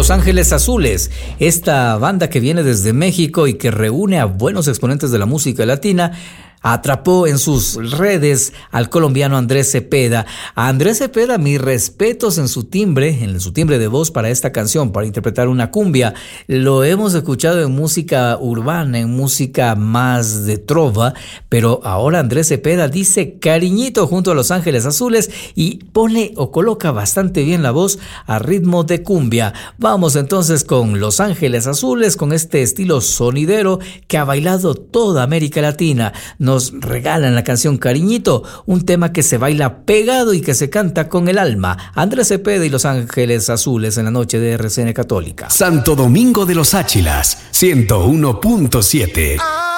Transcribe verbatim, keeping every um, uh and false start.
Los Ángeles Azules, esta banda que viene desde México y que reúne a buenos exponentes de la música latina, atrapó en sus redes al colombiano Andrés Cepeda. A Andrés Cepeda, mis respetos en su timbre, en su timbre de voz para esta canción, para interpretar una cumbia. Lo hemos escuchado en música urbana, en música más de trova, pero ahora Andrés Cepeda dice cariñito junto a Los Ángeles Azules y pone o coloca bastante bien la voz a ritmo de cumbia. Vamos entonces con Los Ángeles Azules, con este estilo sonidero que ha bailado toda América Latina. Nos Nos regalan la canción Cariñito, un tema que se baila pegado y que se canta con el alma. Andrés Cepeda y Los Ángeles Azules en la noche de R C N Católica. Santo Domingo de los Áchilas, ciento uno punto siete.